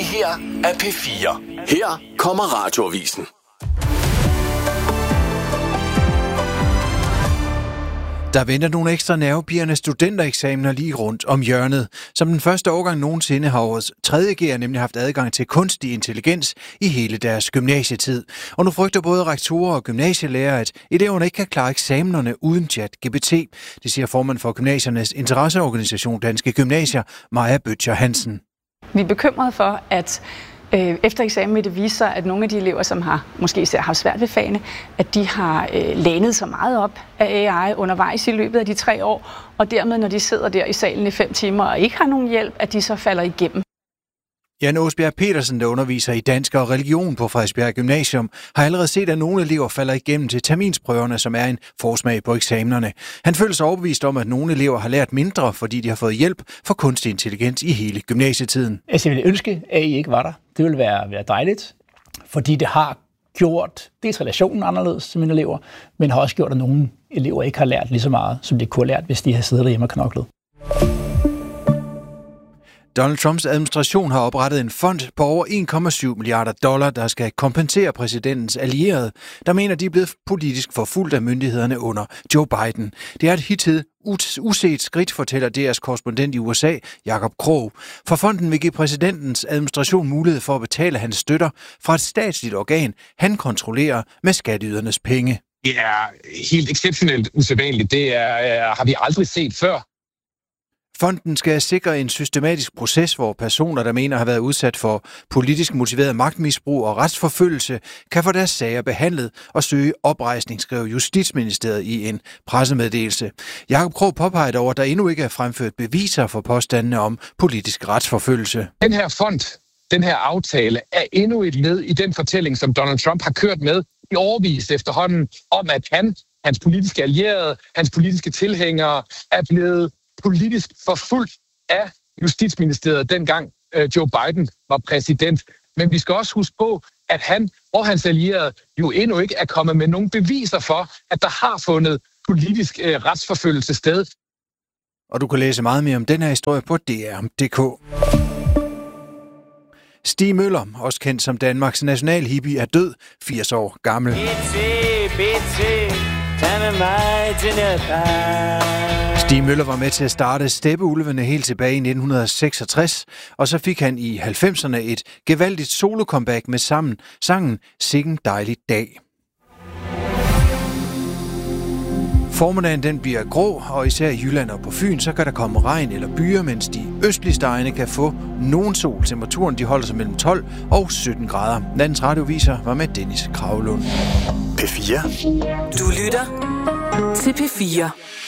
her er P4. Her kommer Radioavisen. Der venter nogle ekstra nervepirrende studentereksamener lige rundt om hjørnet. Som den første årgang nogensinde har årets 3. G'er nemlig haft adgang til kunstig intelligens i hele deres gymnasietid. Og nu frygter både rektorer og gymnasielærer, at eleverne ikke kan klare eksamenerne uden ChatGPT. Det siger formand for gymnasiernes interesseorganisation Danske Gymnasier, Maja Bøtcher Hansen. Vi er bekymrede for, at efter eksamen vil det vise sig, at nogle af de elever, som har måske især haft svært ved fagene, at de har lænet så meget op af AI undervejs i løbet af de 3 år, og dermed, når de sidder der i salen i 5 timer og ikke har nogen hjælp, at de så falder igennem. Jan Åsbjerg Petersen, der underviser i dansk og religion på Frederiksbjerg Gymnasium, har allerede set, at nogle elever falder igennem til terminsprøverne, som er en forsmag på eksamenerne. Han føler sig overbevist om, at nogle elever har lært mindre, fordi de har fået hjælp fra kunstig intelligens i hele gymnasietiden. Jeg ville ønske, at I ikke var der. Det ville være dejligt, fordi det har gjort dels relationen anderledes til mine elever, men har også gjort, at nogle elever ikke har lært lige så meget, som de kunne have lært, hvis de havde siddet derhjemme og knoklet. Donald Trumps administration har oprettet en fond på over $1,7 milliarder, der skal kompensere præsidentens allierede, der mener, de er blevet politisk forfulgt af myndighederne under Joe Biden. Det er et hidtil uset skridt, fortæller DR's korrespondent i USA, Jakob Krog. For fonden vil give præsidentens administration mulighed for at betale hans støtter fra et statsligt organ, han kontrollerer med skatteydernes penge. Det er helt exceptionelt usædvanligt. Det har vi aldrig set før. Fonden skal sikre en systematisk proces, hvor personer, der mener har været udsat for politisk motiveret magtmisbrug og retsforfølgelse, kan få deres sager behandlet og søge oprejsning, skrev Justitsministeriet i en pressemeddelelse. Jakob Krog påpeger dog, at der endnu ikke er fremført beviser for påstandene om politisk retsforfølgelse. Den her fond, den her aftale, er endnu et led i den fortælling, som Donald Trump har kørt med i årevis efterhånden, om at hans politiske allierede, hans politiske tilhængere er blevet politisk forfulgt af Justitsministeriet, dengang Joe Biden var præsident. Men vi skal også huske på, at han og hans allierede jo endnu ikke er kommet med nogen beviser for, at der har fundet politisk retsforfølgelse sted. Og du kan læse meget mere om den her historie på dr.dk. Stig Møller, også kendt som Danmarks nationalhippie, er død, 80 år gammel. Stig Møller var med til at starte Steppeulvene helt tilbage i 1966, og så fik han i 90'erne et gevaldigt solo-comeback med sangen Sikken dejlig dag. Formiddagen den bliver grå, og især i Jylland og på Fyn, så kan der komme regn eller byer, mens de østligste egne kan få nogen sol. Temperaturen de holder sig mellem 12 og 17 grader. Landets radioviser var med Dennis Kragelund. P4. Du lytter til P4.